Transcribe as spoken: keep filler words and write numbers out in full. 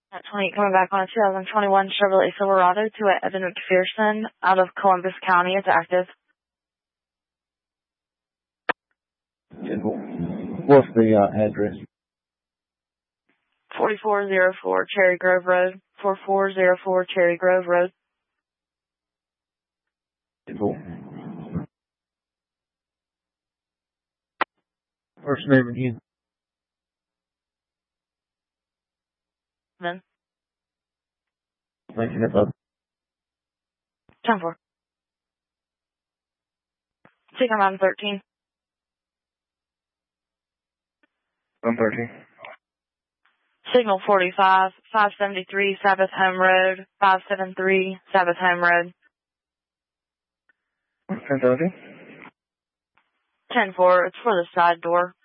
At twenty-eight, coming back on a two thousand twenty-one Chevrolet Silverado to Evan McPherson out of Columbus County. It's active. What's the uh, address? forty-four oh four Cherry Grove Road. forty-four oh four Cherry Grove Road. First name again. Then. Thank you, bud. ten four. Take on thirteen. I'm thirteen. Signal forty-five, five seventy-three Sabbath Home Road, five seventy-three Sabbath Home Road. ten thirty. ten four, it's for the side door.